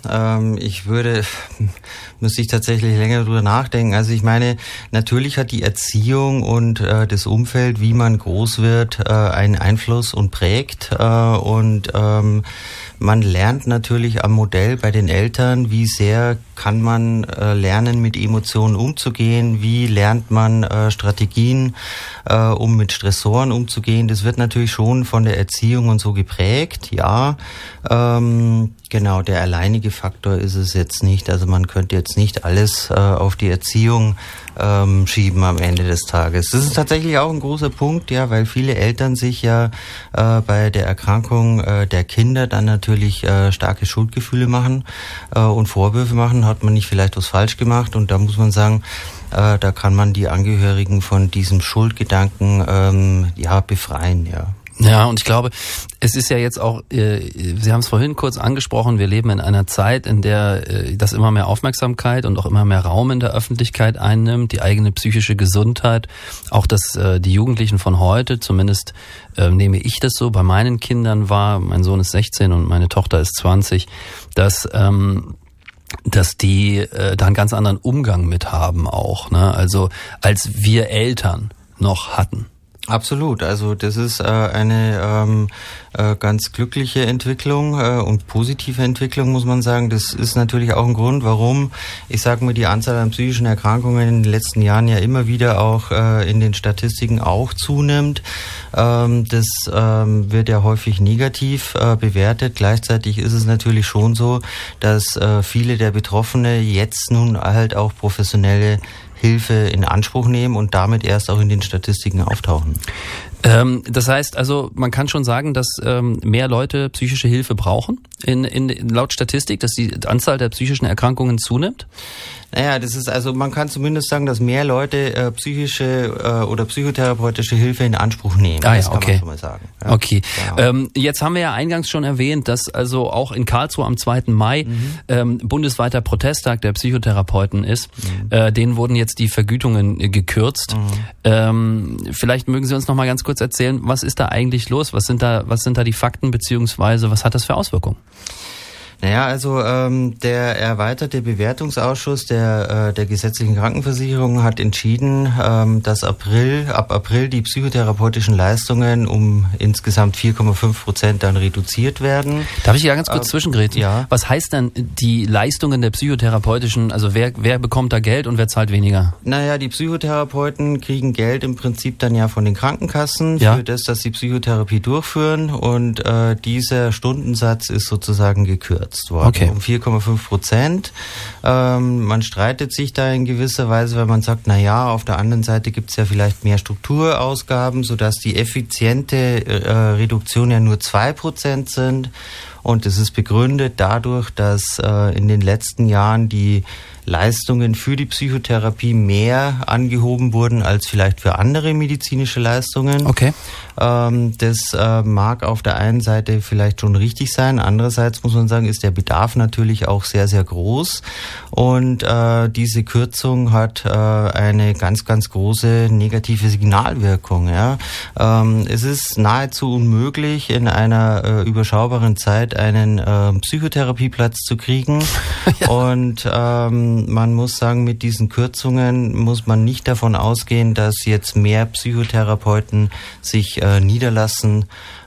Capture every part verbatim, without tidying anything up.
ähm, ich würde, müsste ich tatsächlich länger drüber nachdenken. Also ich meine, natürlich hat die Erziehung und äh, das Umfeld, wie man groß wird, äh, einen Einfluss und prägt. Äh, und ähm, man lernt natürlich am Modell bei den Eltern, wie sehr kann man äh, lernen, mit Emotionen umzugehen, wie lernt man äh, Strategien, äh, um mit Stressoren umzugehen. Das wird natürlich schon von der Erziehung und so geprägt, ja. Ähm, genau, der alleinige Faktor ist es jetzt nicht. Also man könnte jetzt nicht alles äh, auf die Erziehung ähm, schieben am Ende des Tages. Das ist tatsächlich auch ein großer Punkt, ja, weil viele Eltern sich ja äh, bei der Erkrankung äh, der Kinder dann natürlich äh, starke Schuldgefühle machen äh, und Vorwürfe machen. Hat man nicht vielleicht was falsch gemacht? Und da muss man sagen, äh, da kann man die Angehörigen von diesem Schuldgedanken ähm, ja befreien, ja. Ja, und ich glaube, es ist ja jetzt auch, äh, Sie haben es vorhin kurz angesprochen, wir leben in einer Zeit, in der äh, das immer mehr Aufmerksamkeit und auch immer mehr Raum in der Öffentlichkeit einnimmt, die eigene psychische Gesundheit, auch dass äh, die Jugendlichen von heute, zumindest äh, nehme ich das so, bei meinen Kindern war, mein Sohn ist sechzehn und meine Tochter ist zwanzig, dass ähm, dass die äh, da einen ganz anderen Umgang mit haben auch, ne? Also als wir Eltern noch hatten. Absolut, also das ist äh, eine ähm, äh, ganz glückliche Entwicklung äh, und positive Entwicklung, muss man sagen. Das ist natürlich auch ein Grund, warum, ich sage mal, die Anzahl an psychischen Erkrankungen in den letzten Jahren ja immer wieder auch äh, in den Statistiken auch zunimmt. Ähm, das ähm, wird ja häufig negativ äh, bewertet. Gleichzeitig ist es natürlich schon so, dass äh, viele der Betroffene jetzt nun halt auch professionelle Hilfe in Anspruch nehmen und damit erst auch in den Statistiken auftauchen. Ähm, das heißt also, man kann schon sagen, dass ähm, mehr Leute psychische Hilfe brauchen in, in, laut Statistik, dass die Anzahl der psychischen Erkrankungen zunimmt? Naja, das ist also, man kann zumindest sagen, dass mehr Leute äh, psychische äh, oder psychotherapeutische Hilfe in Anspruch nehmen. Ah, ja, das kann okay. man schon mal sagen. Ja, okay. genau. Ähm, jetzt haben wir ja eingangs schon erwähnt, dass also auch in Karlsruhe am zweiten Mai mhm. ähm, bundesweiter Protesttag der Psychotherapeuten ist. Mhm. Äh, denen wurden jetzt die Vergütungen äh, gekürzt. Mhm. Ähm, vielleicht mögen Sie uns noch mal ganz kurz erzählen, was ist da eigentlich los? Was sind da, was sind da die Fakten, beziehungsweise was hat das für Auswirkungen? Naja, also ähm, der erweiterte Bewertungsausschuss der äh, der gesetzlichen Krankenversicherung hat entschieden, ähm, dass April ab April die psychotherapeutischen Leistungen um insgesamt vier Komma fünf Prozent dann reduziert werden. Darf ich hier ganz kurz äh, zwischengrätschen? Ja. Was heißt denn die Leistungen der psychotherapeutischen, also wer wer bekommt da Geld und wer zahlt weniger? Naja, die Psychotherapeuten kriegen Geld im Prinzip dann ja von den Krankenkassen ja. für das, dass sie Psychotherapie durchführen, und äh, dieser Stundensatz ist sozusagen gekürzt worden, okay. um vier Komma fünf Prozent. Ähm, man streitet sich da in gewisser Weise, weil man sagt, na ja, auf der anderen Seite gibt es ja vielleicht mehr Strukturausgaben, sodass die effiziente äh, Reduktion ja nur zwei Prozent sind. Und es ist begründet dadurch, dass äh, in den letzten Jahren die Leistungen für die Psychotherapie mehr angehoben wurden als vielleicht für andere medizinische Leistungen. Okay. Ähm, das äh, mag auf der einen Seite vielleicht schon richtig sein. Andererseits muss man sagen, ist der Bedarf natürlich auch sehr, sehr groß. Und äh, diese Kürzung hat äh, eine ganz, ganz große negative Signalwirkung. Ja? Ähm, es ist nahezu unmöglich, in einer äh, überschaubaren Zeit einen äh, Psychotherapieplatz zu kriegen. ja. Und ähm, man muss sagen, mit diesen Kürzungen muss man nicht davon ausgehen, dass jetzt mehr Psychotherapeuten sich äh, niederlassen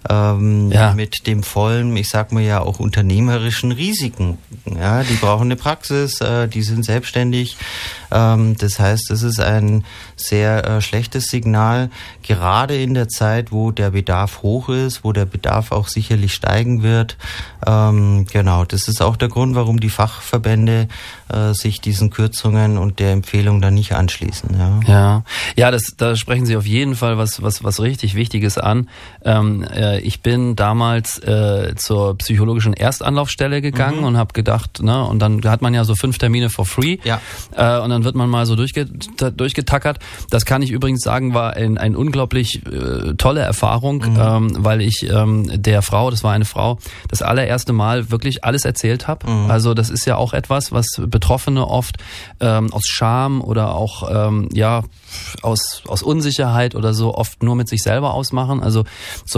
ähm, ja. mit dem vollen, ich sag mal ja auch unternehmerischen Risiken. Ja, die brauchen eine Praxis, äh, die sind selbstständig. Ähm, das heißt, es ist ein sehr äh, schlechtes Signal, gerade in der Zeit, wo der Bedarf hoch ist, wo der Bedarf auch sicherlich steigen wird. Ähm, genau, das ist auch der Grund, warum die Fachverbände äh, sich diesen Kürzungen und der Empfehlung dann nicht anschließen. Ja, ja, ja, das, da sprechen Sie auf jeden Fall was, was, was richtig Wichtiges an. Ähm, äh, ich bin damals äh, zur psychologischen Erstanlaufstelle gegangen mhm. und habe gedacht, ne, und dann hat man ja so fünf Termine for free. Ja. Äh, und dann wird man mal so durchge durchgetackert. Das kann ich übrigens sagen, war ein, ein unglaublich äh, tolle Erfahrung, mhm. ähm, weil ich ähm, der Frau, das war eine Frau, das allererste Mal wirklich alles erzählt habe. Mhm. Also das ist ja auch etwas, was Betroffene oft ähm, aus Scham oder auch ähm, ja aus aus Unsicherheit oder so oft nur mit sich selber ausmachen. Also solche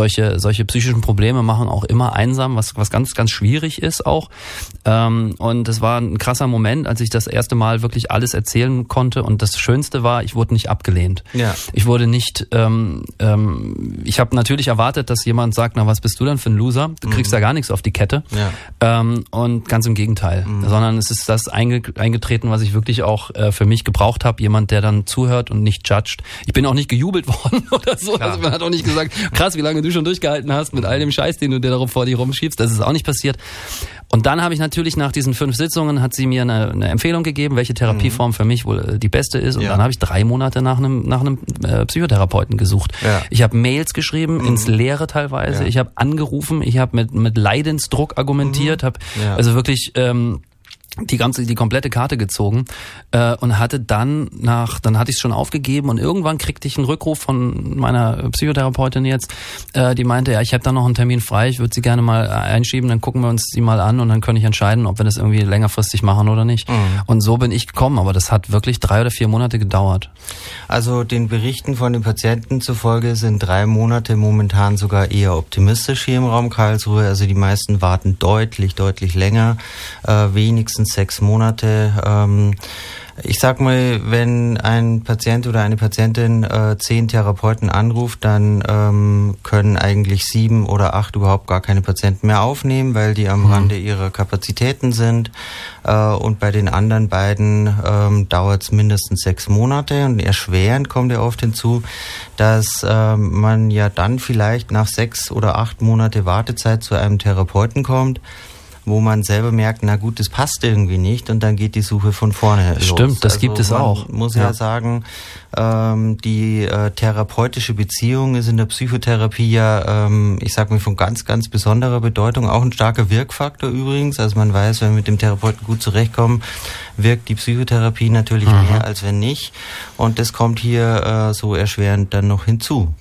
solche psychischen Probleme machen auch immer einsam, was was ganz, ganz schwierig ist auch. Ähm, und es war ein krasser Moment, als ich das erste Mal wirklich alles erzählen konnte. Und das Schönste war, ich wurde nicht abgelehnt. Ja. Ich wurde nicht, ähm, ähm, ich habe natürlich erwartet, dass jemand sagt, na, was bist du denn für ein Loser? Du kriegst mhm. da gar nichts auf die Kette. Ja. Ähm, und ganz im Gegenteil. Mhm. Sondern es ist das einge- eingetreten, was ich wirklich auch äh, für mich gebraucht habe. Jemand, der dann zuhört und nicht judged. Ich bin auch nicht gejubelt worden oder so. Klar. Also man hat auch nicht gesagt, krass, wie lange du schon durchgehalten hast mit all dem Scheiß, den du dir darauf vor dir rumschiebst. Das ist auch nicht passiert. Und dann habe ich natürlich nach diesen fünf Sitzungen, hat sie mir eine, eine Empfehlung gegeben, welche Therapieform mhm. für mich wohl die beste ist. Und ja. dann habe ich drei Monate nach einem nach einem äh, Psychotherapeuten gesucht. Ja. Ich habe Mails geschrieben, mhm. ins Leere teilweise. Ja. Ich habe angerufen, ich habe mit mit Leidensdruck argumentiert, mhm. habe ja. also wirklich ähm, die ganze, die komplette Karte gezogen äh, und hatte dann nach, dann hatte ich es schon aufgegeben und irgendwann kriegte ich einen Rückruf von meiner Psychotherapeutin jetzt, äh, die meinte, ja, ich hätte da noch einen Termin frei, ich würde sie gerne mal einschieben, dann gucken wir uns die mal an und dann kann ich entscheiden, ob wir das irgendwie längerfristig machen oder nicht. Mhm. Und so bin ich gekommen, aber das hat wirklich drei oder vier Monate gedauert. Also den Berichten von den Patienten zufolge sind drei Monate momentan sogar eher optimistisch hier im Raum Karlsruhe, also die meisten warten deutlich, deutlich länger, äh, wenigstens sechs Monate. Ähm, ich sag mal, wenn ein Patient oder eine Patientin äh, zehn Therapeuten anruft, dann ähm, können eigentlich sieben oder acht überhaupt gar keine Patienten mehr aufnehmen, weil die am mhm. Rande ihrer Kapazitäten sind. Äh, und bei den anderen beiden ähm, dauert es mindestens sechs Monate. Und erschwerend kommt ja oft hinzu, dass äh, man ja dann vielleicht nach sechs oder acht Monate Wartezeit zu einem Therapeuten kommt, wo man selber merkt, na gut, das passt irgendwie nicht und dann geht die Suche von vorne los. Stimmt, das also gibt es man auch. Muss ja, ja sagen, ähm, die äh, therapeutische Beziehung ist in der Psychotherapie ja, ähm, ich sag mal, von ganz, ganz besonderer Bedeutung, auch ein starker Wirkfaktor übrigens. Also man weiß, wenn wir mit dem Therapeuten gut zurechtkommen, wirkt die Psychotherapie natürlich mhm. mehr, als wenn nicht. Und das kommt hier äh, so erschwerend dann noch hinzu.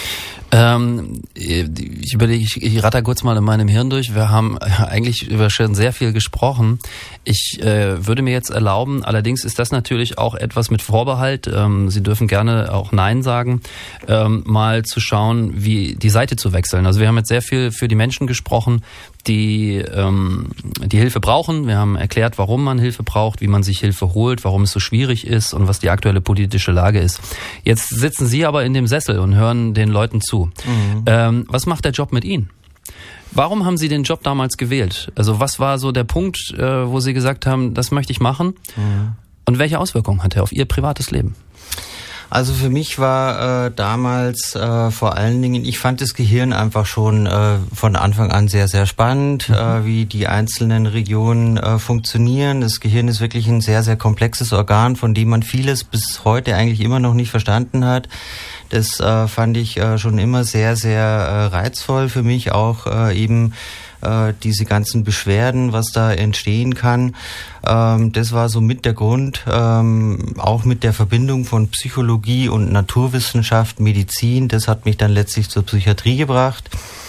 Ähm, ich überlege, ich, ich ratter kurz mal in meinem Hirn durch. Wir haben eigentlich über schon sehr viel gesprochen. Ich äh, würde mir jetzt erlauben, allerdings ist das natürlich auch etwas mit Vorbehalt. Ähm, Sie dürfen gerne auch Nein sagen, ähm, mal zu schauen, wie die Seite zu wechseln. Also wir haben jetzt sehr viel für die Menschen gesprochen, die ähm, die Hilfe brauchen. Wir haben erklärt, warum man Hilfe braucht, wie man sich Hilfe holt, warum es so schwierig ist und was die aktuelle politische Lage ist. Jetzt sitzen Sie aber in dem Sessel und hören den Leuten zu. Mhm. Ähm, was macht der Job mit Ihnen? Warum haben Sie den Job damals gewählt? Also was war so der Punkt, äh, wo Sie gesagt haben, das möchte ich machen? Mhm. Und welche Auswirkungen hat er auf Ihr privates Leben? Also für mich war äh, damals äh, vor allen Dingen, ich fand das Gehirn einfach schon äh, von Anfang an sehr, sehr spannend, mhm. äh, wie die einzelnen Regionen äh, funktionieren. Das Gehirn ist wirklich ein sehr, sehr komplexes Organ, von dem man vieles bis heute eigentlich immer noch nicht verstanden hat. Das äh, fand ich äh, schon immer sehr, sehr äh, reizvoll für mich, auch äh, eben äh, diese ganzen Beschwerden, was da entstehen kann. Ähm, das war so mit der Grund, ähm, auch mit der Verbindung von Psychologie und Naturwissenschaft, Medizin. Das hat mich dann letztlich zur Psychiatrie gebracht.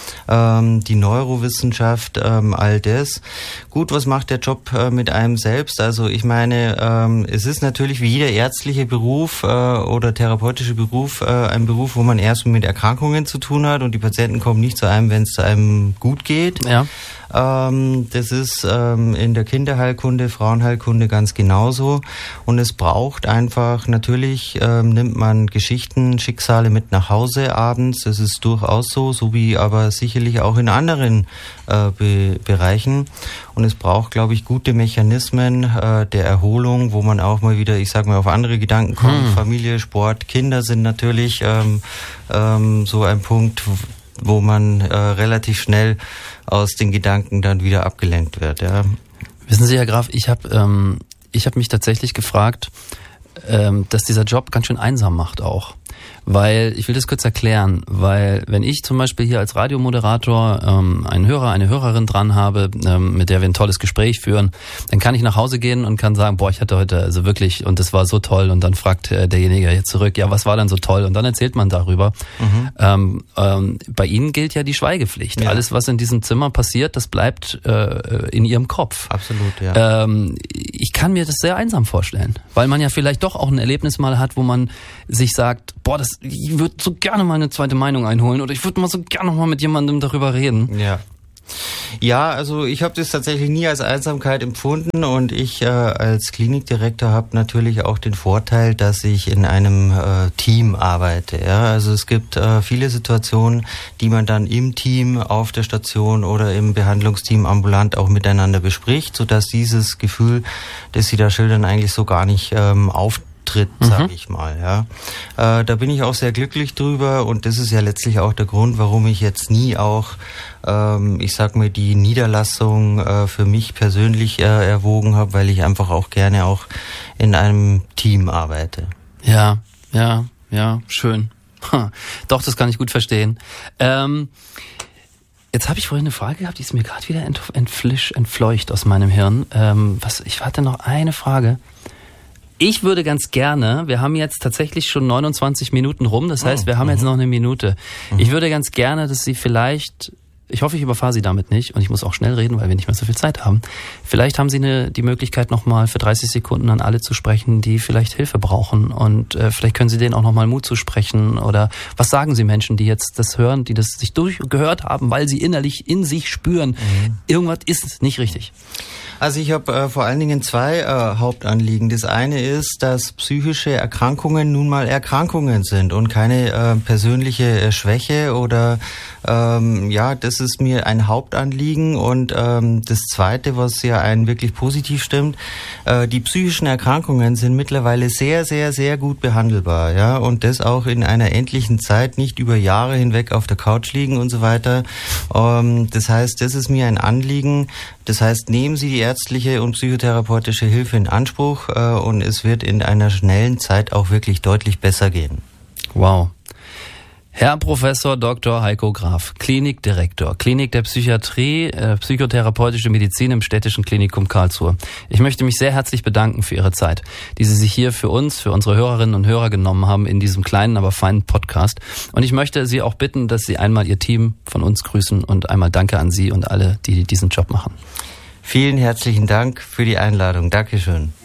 Ähm, die Neurowissenschaft, ähm, all das. Gut, was macht der Job äh, mit einem selbst? Also ich meine, ähm, es ist natürlich wie jeder ärztliche Beruf äh, oder therapeutische Beruf äh, ein Beruf, wo man erst mit Erkrankungen zu tun hat und die Patienten kommen nicht zu einem, wenn es einem gut geht. Ja. Ähm, das ist ähm, in der Kinderheilkunde, Frauenheilkunde ganz genauso. Und es braucht einfach, natürlich ähm, nimmt man Geschichten, Schicksale mit nach Hause abends. Das ist durchaus so, so wie aber sicherlich auch in anderen äh, Be- Bereichen. Und es braucht, glaube ich, gute Mechanismen äh, der Erholung, wo man auch mal wieder, ich sage mal, auf andere Gedanken kommt. Hm. Familie, Sport, Kinder sind natürlich ähm, ähm, so ein Punkt, wo man äh, relativ schnell aus den Gedanken dann wieder abgelenkt wird. Ja. Wissen Sie, Herr Graf, ich habe ähm, ich hab mich tatsächlich gefragt, ähm, dass dieser Job ganz schön einsam macht auch. Weil, ich will das kurz erklären, weil wenn ich zum Beispiel hier als Radiomoderator ähm, einen Hörer, eine Hörerin dran habe, ähm, mit der wir ein tolles Gespräch führen, dann kann ich nach Hause gehen und kann sagen, boah, ich hatte heute also wirklich, und das war so toll, und dann fragt äh, derjenige jetzt zurück, ja, was war denn so toll? Und dann erzählt man darüber. Mhm. Ähm, ähm, bei Ihnen gilt ja die Schweigepflicht. Ja. Alles, was in diesem Zimmer passiert, das bleibt äh, in Ihrem Kopf. Absolut, ja. Ähm, ich kann mir das sehr einsam vorstellen, weil man ja vielleicht doch auch ein Erlebnis mal hat, wo man sich sagt, boah, boah, das, ich würde so gerne mal eine zweite Meinung einholen oder ich würde mal so gerne noch mal mit jemandem darüber reden. Ja. Ja, also ich habe das tatsächlich nie als Einsamkeit empfunden und ich äh, als Klinikdirektor habe natürlich auch den Vorteil, dass ich in einem äh, Team arbeite. Ja? Also es gibt äh, viele Situationen, die man dann im Team auf der Station oder im Behandlungsteam ambulant auch miteinander bespricht, sodass dieses Gefühl, das Sie da schildern, eigentlich so gar nicht ähm, auftritt. Tritt, sage ich mal. Ja, äh, da bin ich auch sehr glücklich drüber und das ist ja letztlich auch der Grund, warum ich jetzt nie auch, ähm, ich sag mir, die Niederlassung äh, für mich persönlich äh, erwogen habe, weil ich einfach auch gerne auch in einem Team arbeite. Ja, ja, ja, schön. Ha, doch, das kann ich gut verstehen. Ähm, Jetzt habe ich vorhin eine Frage gehabt, die ist mir gerade wieder entflisch, entfleucht aus meinem Hirn. Ähm, was? Ich hatte noch eine Frage. Ich würde ganz gerne, wir haben jetzt tatsächlich schon neunundzwanzig Minuten rum, das heißt, wir haben jetzt noch eine Minute. Ich würde ganz gerne, dass Sie vielleicht, ich hoffe, ich überfahre Sie damit nicht und ich muss auch schnell reden, weil wir nicht mehr so viel Zeit haben. Vielleicht haben Sie eine, die Möglichkeit, nochmal für dreißig Sekunden an alle zu sprechen, die vielleicht Hilfe brauchen und äh, vielleicht können Sie denen auch nochmal Mut zusprechen oder was sagen Sie Menschen, die jetzt das hören, die das sich durchgehört haben, weil sie innerlich in sich spüren, mhm. irgendwas ist nicht richtig. Also ich habe äh, vor allen Dingen zwei äh, Hauptanliegen. Das eine ist, dass psychische Erkrankungen nun mal Erkrankungen sind und keine äh, persönliche äh, Schwäche oder ähm, ja, das ist mir ein Hauptanliegen. Und ähm, das zweite, was ja einen wirklich positiv stimmt, äh, die psychischen Erkrankungen sind mittlerweile sehr, sehr, sehr gut behandelbar, ja, und das auch in einer endlichen Zeit, nicht über Jahre hinweg auf der Couch liegen und so weiter. Ähm, das heißt, das ist mir ein Anliegen. Das heißt, nehmen Sie die ärztliche und psychotherapeutische Hilfe in Anspruch äh, und es wird in einer schnellen Zeit auch wirklich deutlich besser gehen. Wow. Herr Professor Doktor Heiko Graf, Klinikdirektor, Klinik der Psychiatrie, äh, psychotherapeutische Medizin im Städtischen Klinikum Karlsruhe. Ich möchte mich sehr herzlich bedanken für Ihre Zeit, die Sie sich hier für uns, für unsere Hörerinnen und Hörer genommen haben in diesem kleinen, aber feinen Podcast. Und ich möchte Sie auch bitten, dass Sie einmal Ihr Team von uns grüßen und einmal Danke an Sie und alle, die diesen Job machen. Vielen herzlichen Dank für die Einladung. Dankeschön.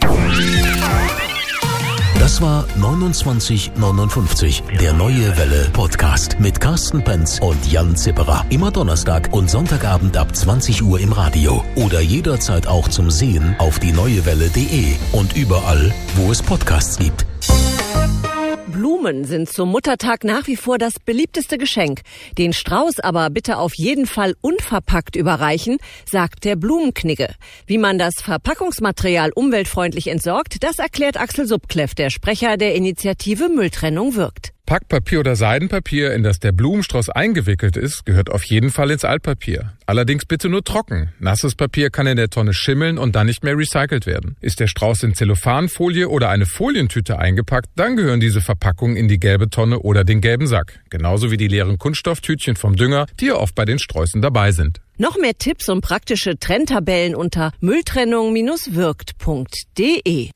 Das war neunundzwanzig neunundfünfzig, der Neue Welle Podcast mit Carsten Penz und Jan Zipperer. Immer Donnerstag und Sonntagabend ab zwanzig Uhr im Radio oder jederzeit auch zum Sehen auf die neue welle punkt de und überall, wo es Podcasts gibt. Blumen sind zum Muttertag nach wie vor das beliebteste Geschenk. Den Strauß aber bitte auf jeden Fall unverpackt überreichen, sagt der Blumenknigge. Wie man das Verpackungsmaterial umweltfreundlich entsorgt, das erklärt Axel Subkleff, der Sprecher der Initiative Mülltrennung wirkt. Packpapier oder Seidenpapier, in das der Blumenstrauß eingewickelt ist, gehört auf jeden Fall ins Altpapier. Allerdings bitte nur trocken. Nasses Papier kann in der Tonne schimmeln und dann nicht mehr recycelt werden. Ist der Strauß in Zellophanfolie oder eine Folientüte eingepackt, dann gehören diese Verpackungen in die gelbe Tonne oder den gelben Sack. Genauso wie die leeren Kunststofftütchen vom Dünger, die ja oft bei den Sträußen dabei sind. Noch mehr Tipps und praktische Trenntabellen unter mülltrennung Bindestrich wirkt Punkt de.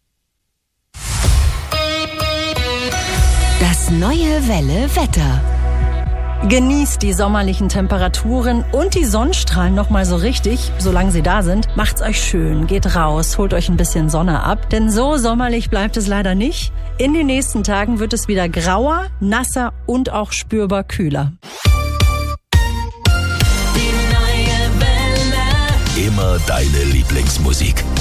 Das Neue Welle Wetter. Genießt die sommerlichen Temperaturen und die Sonnenstrahlen noch mal so richtig, solange sie da sind. Macht's euch schön, geht raus, holt euch ein bisschen Sonne ab, denn so sommerlich bleibt es leider nicht. In den nächsten Tagen wird es wieder grauer, nasser und auch spürbar kühler. Die Neue Welle. Immer deine Lieblingsmusik.